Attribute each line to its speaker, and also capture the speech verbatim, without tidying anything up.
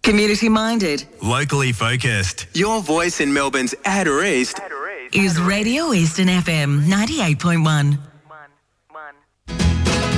Speaker 1: Community minded.
Speaker 2: Locally focused.
Speaker 3: Your voice in Melbourne's Outer East
Speaker 1: is Radio Eastern F M ninety-eight point one.